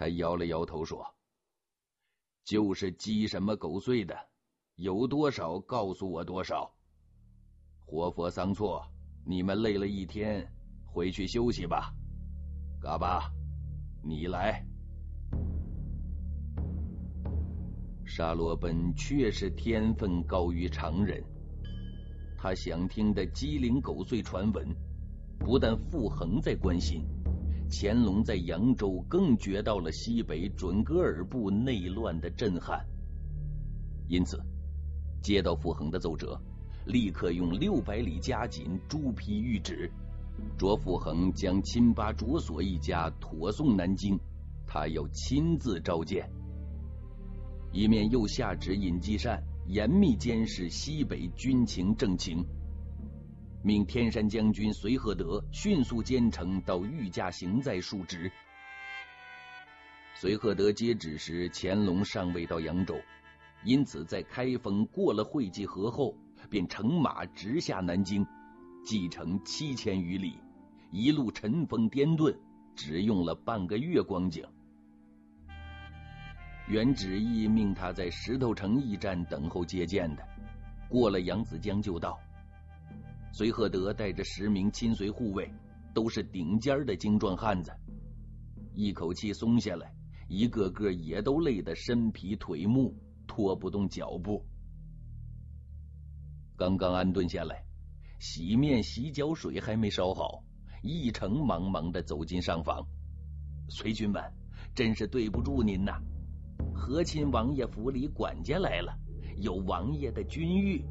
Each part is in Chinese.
他摇了摇头说：“就是鸡什么狗碎的，有多少告诉我多少。活佛桑措，你们累了一天，回去休息吧。嘎巴，你来。”沙罗奔确实天分高于常人，他想听的鸡零狗碎传闻，不但傅恒在关心，乾隆在扬州更觉到了西北准噶尔部内乱的震撼。因此接到傅恒的奏折，立刻用600里加紧朱批谕旨，着傅恒将亲巴卓所一家妥送南京，他要亲自召见。一面又下旨尹继善严密监视西北军情政情，命天山将军随赫德迅速兼程到御驾行在述职。随赫德接旨时，乾隆尚未到扬州，因此在开封过了会稽河后，便乘马直下南京，计程7000余里，一路尘风颠顿，只用了半个月光景。原旨意命他在石头城驿站等候接见的，过了扬子江就到。随赫德带着10名亲随护卫，都是顶尖的精壮汉子，一口气松下来，一个个也都累得身疲腿木，拖不动脚步。刚刚安顿下来，洗面洗脚水还没烧好，一程忙忙地走进上房。随军们，真是对不住您呐，和亲王爷府里管家来了，有王爷的军谕。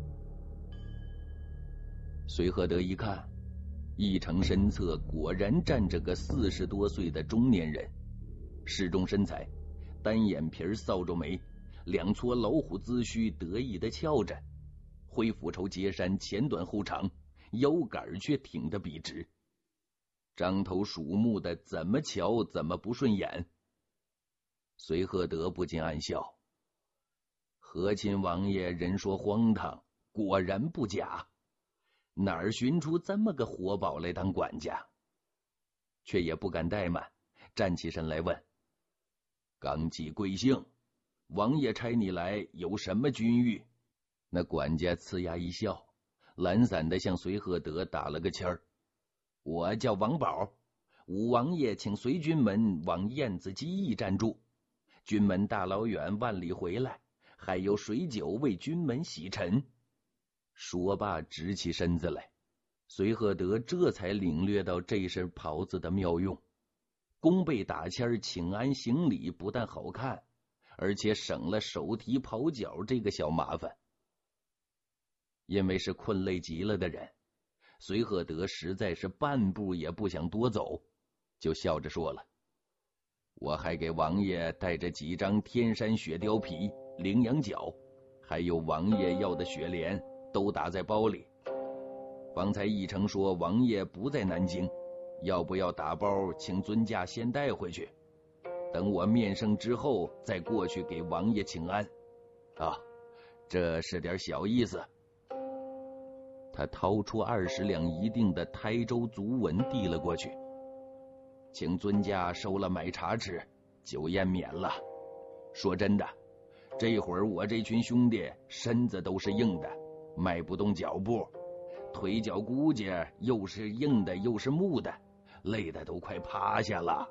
随赫德一看，一城身侧果然站着个40多岁的中年人，适中身材，单眼皮扫帚眉，2撮老虎髭须得意地翘着，灰斧绸结衫前短后长，腰杆却挺得笔直，张头鼠目的怎么瞧怎么不顺眼。随赫德不禁暗笑，和亲王爷人说荒唐，果然不假，哪儿寻出这么个活宝来当管家？却也不敢怠慢，站起身来问：“纲纪贵姓？王爷差你来有什么军谕？”那管家呲牙一笑，懒散地向随赫德打了个签儿：“我叫王宝，武王爷请随军门往燕子矶驿站住，军门大老远万里回来，还有水酒为军门洗尘。”说罢直起身子来，随赫德这才领略到这身袍子的妙用。弓背打签请安行礼不但好看，而且省了手提袍脚这个小麻烦。因为是困累极了的人，随赫德实在是半步也不想多走，就笑着说了：“我还给王爷带着几张天山雪貂皮、羚羊角，还有王爷要的雪莲，都打在包里。方才议程说王爷不在南京，要不要打包请尊驾先带回去，等我面圣之后再过去给王爷请安啊，这是点小意思。”他掏出20两一锭的台州足文递了过去：“请尊驾收了买茶吃，酒宴免了。说真的，这会儿我这群兄弟身子都是硬的，迈不动脚步，腿脚骨节又是硬的又是木的，累得都快趴下了。”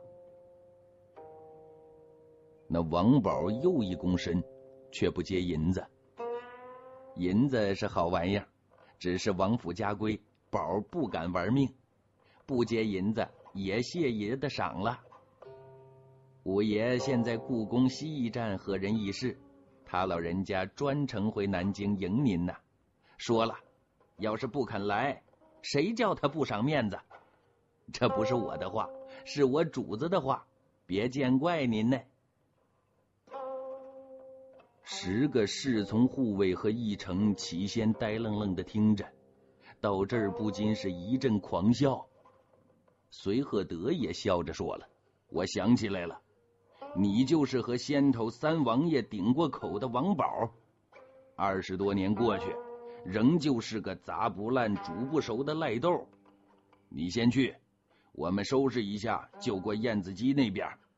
那王宝又一躬身，却不接银子。银子是好玩意儿，只是王府家规，宝不敢玩命，不接银子也谢爷的赏了。五爷现在故宫西驿站和人议事，他老人家专程回南京迎您呐，说了，要是不肯来，谁叫他不赏面子？这不是我的话，是我主子的话，别见怪您呢。10个侍从护卫和议程起先呆愣愣的听着，到这儿不禁是一阵狂笑。随赫德也笑着说了：“我想起来了，你就是和先头3王爷顶过口的王宝，20多年过去，仍旧是个砸不烂煮不熟的赖豆。你先去，我们收拾一下就过燕子矶那边，